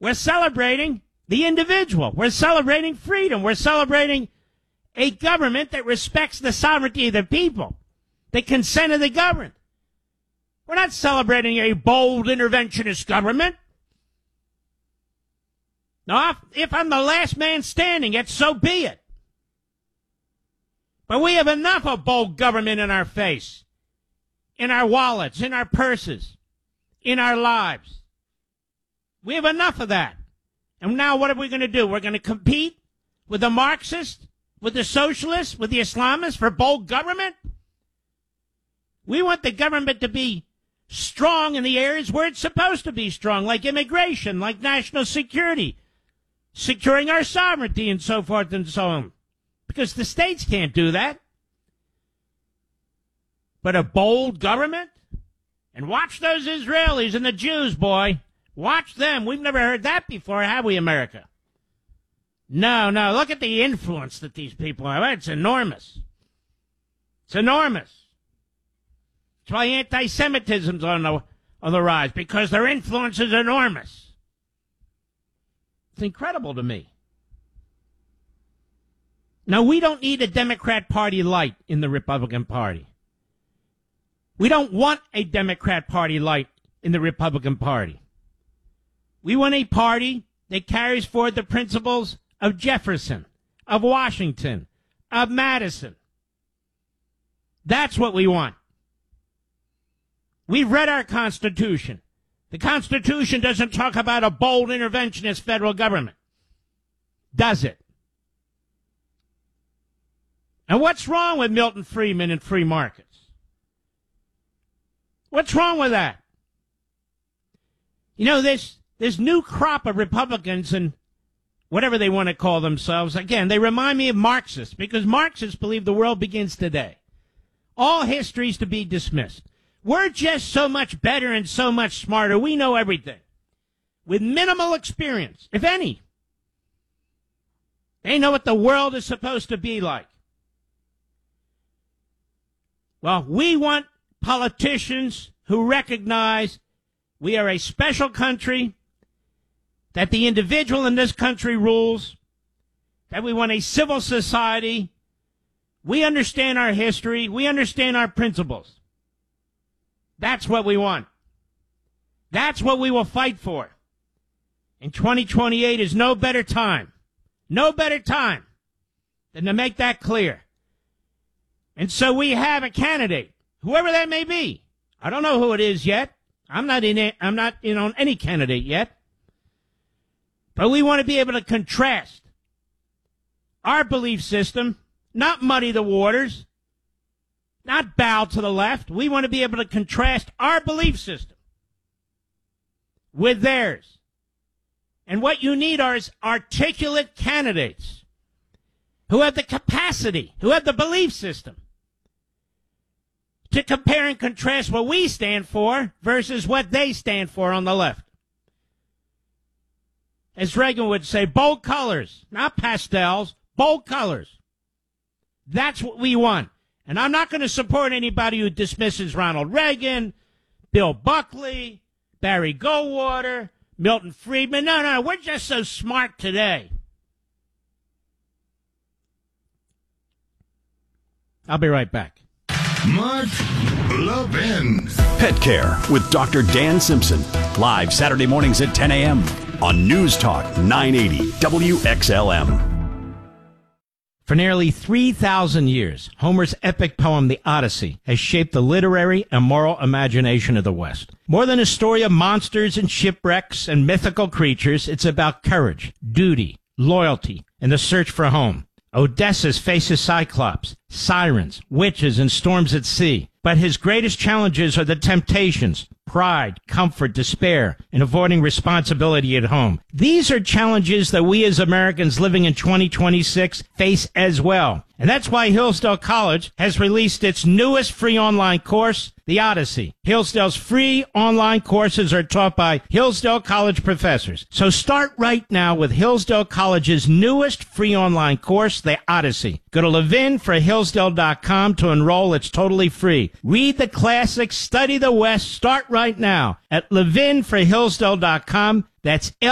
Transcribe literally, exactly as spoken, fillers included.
We're celebrating the individual. We're celebrating freedom. We're celebrating a government that respects the sovereignty of the people, the consent of the governed. We're not celebrating a bold interventionist government. Now, if, if I'm the last man standing, yet so be it. But we have enough of bold government in our face, in our wallets, in our purses, in our lives. We have enough of that. And now what are we going to do? We're going to compete with the Marxists, with the socialists, with the Islamists for bold government? We want the government to be strong in the areas where it's supposed to be strong, like immigration, like national security, securing our sovereignty, and so forth and so on. Because the states can't do that. But a bold government? And watch those Israelis and the Jews, boy. Watch them. We've never heard that before, have we, America? No, no. Look at the influence that these people have. It's enormous. It's enormous. That's why anti-Semitism's on the, on the rise, because their influence is enormous. It's incredible to me. Now, we don't need a Democrat Party light in the Republican Party. We don't want a Democrat Party light in the Republican Party. We want a party that carries forward the principles of Jefferson, of Washington, of Madison. That's what we want. We've read our Constitution. The Constitution doesn't talk about a bold interventionist federal government, does it? And what's wrong with Milton Friedman and free markets? What's wrong with that? You know, this, this new crop of Republicans and whatever they want to call themselves, again, they remind me of Marxists, because Marxists believe the world begins today. All history's to be dismissed. We're just so much better and so much smarter. We know everything. With minimal experience, if any. They know what the world is supposed to be like. Well, we want politicians who recognize we are a special country, that the individual in this country rules, that we want a civil society. We understand our history. We understand our principles. That's what we want. That's what we will fight for. And twenty twenty-eight is no better time, no better time than to make that clear. And so we have a candidate, whoever that may be. I don't know who it is yet. I'm not in it. I'm not in on any candidate yet. But we want to be able to contrast our belief system, not muddy the waters, not bow to the left. We want to be able to contrast our belief system with theirs. And what you need are is articulate candidates who have the capacity, who have the belief system to compare and contrast what we stand for versus what they stand for on the left. As Reagan would say, bold colors, not pastels, bold colors. That's what we want. And I'm not going to support anybody who dismisses Ronald Reagan, Bill Buckley, Barry Goldwater, Milton Friedman. No, no, we're just so smart today. I'll be right back. Mark Levin. Pet Care with Doctor Dan Simpson. Live Saturday mornings at ten a.m. on News Talk nine eighty W X L M. For nearly three thousand years, Homer's epic poem, The Odyssey, has shaped the literary and moral imagination of the West. More than a story of monsters and shipwrecks and mythical creatures, it's about courage, duty, loyalty, and the search for home. Odysseus faces Cyclops, sirens, witches, and storms at sea. But his greatest challenges are the temptations, pride, comfort, despair, and avoiding responsibility at home. These are challenges that we as Americans living in twenty twenty-six face as well. And that's why Hillsdale College has released its newest free online course, The Odyssey. Hillsdale's free online courses are taught by Hillsdale College professors. So start right now with Hillsdale College's newest free online course, The Odyssey. Go to levin for hillsdale dot com to enroll. It's totally free. Read the classics, study the West. Start right now at levin for hillsdale dot com. That's